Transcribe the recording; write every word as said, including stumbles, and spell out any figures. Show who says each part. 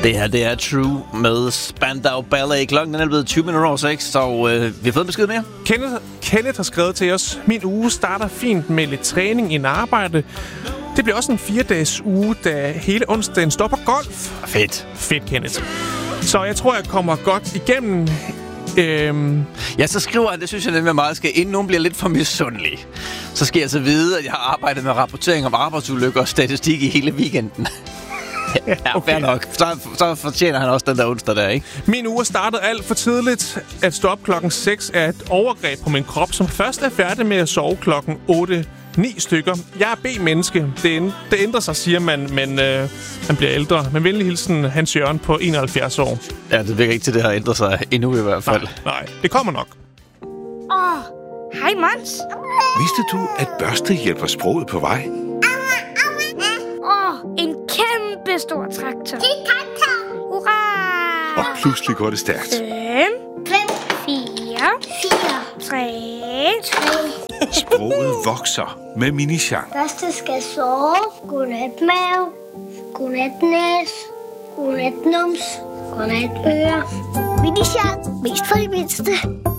Speaker 1: Det her, det er True med Spandau Ballet. Klokken er blevet tyve minutter over seks, og øh, vi har fået en besked mere.
Speaker 2: Kenneth, Kenneth har skrevet til os: min uge starter fint med lidt træning inden arbejde. Det bliver også en fire-dages uge, da hele onsdagen står på golf.
Speaker 1: Fedt.
Speaker 2: Fedt, Kenneth. Så jeg tror, jeg kommer godt igennem. Øhm...
Speaker 1: Ja, så skriver han, det synes jeg nemlig meget skal, inden nogen bliver lidt for misundelig, så skal jeg så vide, at jeg har arbejdet med rapportering om arbejdsulykker og statistik i hele weekenden. Ja, okay. Fair nok. Så, så fortjener han også den der onsdag der, ikke?
Speaker 2: Min uge startede alt for tidligt. At stå op klokken seks er et overgreb på min krop, som først er færdig med at sove klokken otte ni stykker. Jeg er B-menneske. Det, det ændrer sig, siger man, men øh, han bliver ældre. Men venlig hilsen, Hans Jørgen på enoghalvfjerds år.
Speaker 1: Ja, det virker ikke til, det har ændret sig endnu i hvert fald.
Speaker 2: Nej, nej. Det kommer nok.
Speaker 3: Åh, oh, hej Mons.
Speaker 4: Vidste du, at børste hjælper sproget på vej?
Speaker 3: Åh, oh, en kæmpe stor traktor. Det er traktor. Hurra!
Speaker 4: Og pludselig går det stærkt.
Speaker 3: Fem. Fem. Fire. Fire. Tre. Tre.
Speaker 4: Sproget vokser med Mini-Jean.
Speaker 5: Første skal sove. Godnat mave. Godnat næs. Godnat nums. Godnat øre. Mini-Jean. Mest for de mindste.